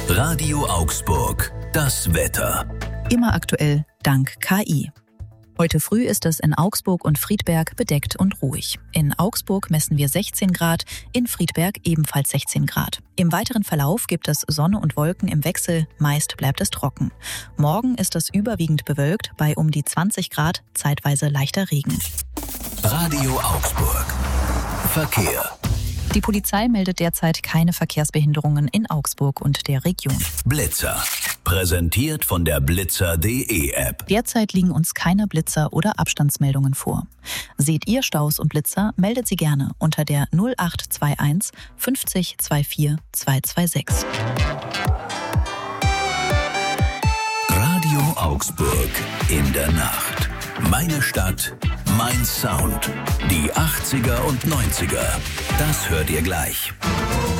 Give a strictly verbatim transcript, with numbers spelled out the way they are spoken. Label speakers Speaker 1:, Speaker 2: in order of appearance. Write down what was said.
Speaker 1: Radio Augsburg, das Wetter.
Speaker 2: Immer aktuell, dank K I. Heute früh ist es in Augsburg und Friedberg bedeckt und ruhig. In Augsburg messen wir sechzehn Grad, in Friedberg ebenfalls sechzehn Grad. Im weiteren Verlauf gibt es Sonne und Wolken im Wechsel, meist bleibt es trocken. Morgen ist es überwiegend bewölkt, bei um die zwanzig Grad, zeitweise leichter Regen.
Speaker 1: Radio Augsburg. Verkehr.
Speaker 2: Die Polizei meldet derzeit keine Verkehrsbehinderungen in Augsburg und der Region.
Speaker 1: Blitzer. Präsentiert von der Blitzer punkt de App.
Speaker 2: Derzeit liegen uns keine Blitzer oder Abstandsmeldungen vor. Seht ihr Staus und Blitzer, meldet sie gerne unter der null acht zwei eins fünfzig vierundzwanzig zweihundertsechsundzwanzig.
Speaker 1: Radio Augsburg in der Nacht. Meine Stadt, mein Sound. Die achtziger und neunziger. Das hört ihr gleich.